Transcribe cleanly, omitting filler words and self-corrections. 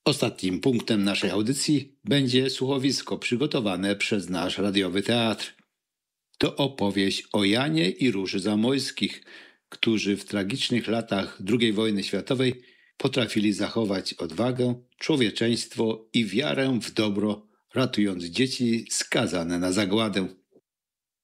Ostatnim punktem naszej audycji będzie słuchowisko przygotowane przez nasz radiowy teatr. To opowieść o Janie i Róży Zamojskich, którzy w tragicznych latach II wojny światowej potrafili zachować odwagę, człowieczeństwo i wiarę w dobro, ratując dzieci skazane na zagładę.